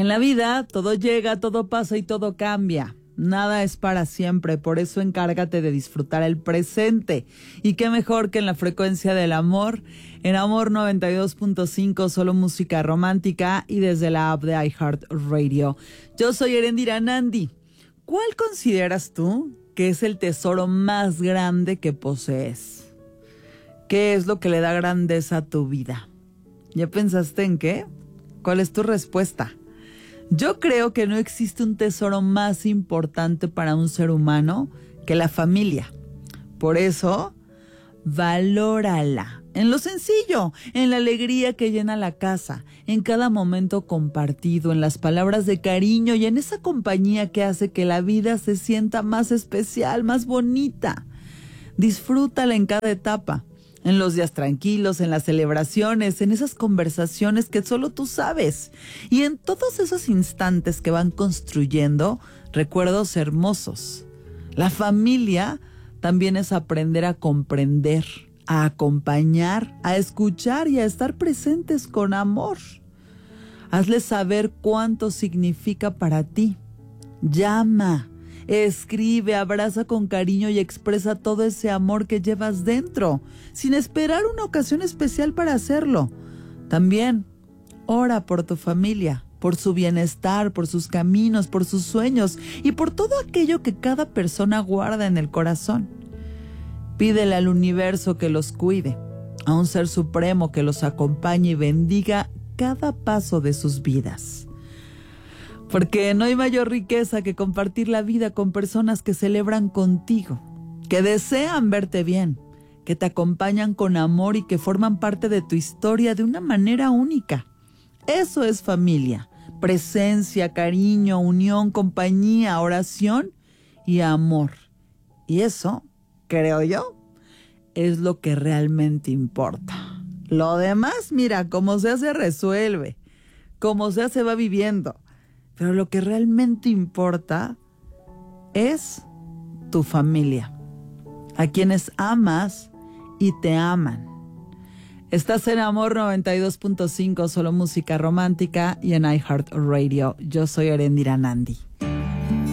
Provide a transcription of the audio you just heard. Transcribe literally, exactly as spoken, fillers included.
En la vida todo llega, todo pasa y todo cambia. Nada es para siempre, por eso encárgate de disfrutar el presente. Y qué mejor que en la frecuencia del amor, en Amor noventa y dos punto cinco, solo música romántica y desde la app de iHeartRadio. Yo soy Erendira Nandi. ¿Cuál consideras tú que es el tesoro más grande que posees? ¿Qué es lo que le da grandeza a tu vida? ¿Ya pensaste en qué? ¿Cuál es tu respuesta? Yo creo que no existe un tesoro más importante para un ser humano que la familia. Por eso, valórala. En lo sencillo, en la alegría que llena la casa, en cada momento compartido, en las palabras de cariño y en esa compañía que hace que la vida se sienta más especial, más bonita. Disfrútala en cada etapa. En los días tranquilos, en las celebraciones, en esas conversaciones que solo tú sabes. Y en todos esos instantes que van construyendo recuerdos hermosos. La familia también es aprender a comprender, a acompañar, a escuchar y a estar presentes con amor. Hazle saber cuánto significa para ti. Llama. Escribe, abraza con cariño y expresa todo ese amor que llevas dentro, sin esperar una ocasión especial para hacerlo. También, ora por tu familia, por su bienestar, por sus caminos, por sus sueños y por todo aquello que cada persona guarda en el corazón. Pídele al universo que los cuide, a un ser supremo que los acompañe y bendiga cada paso de sus vidas. Porque no hay mayor riqueza que compartir la vida con personas que celebran contigo, que desean verte bien, que te acompañan con amor y que forman parte de tu historia de una manera única. Eso es familia, presencia, cariño, unión, compañía, oración y amor. Y eso, creo yo, es lo que realmente importa. Lo demás, mira, como sea se resuelve, como sea se va viviendo. Pero lo que realmente importa es tu familia, a quienes amas y te aman. Estás en Amor noventa y dos punto cinco, solo música romántica y en iHeartRadio. Yo soy Erendira Nandi.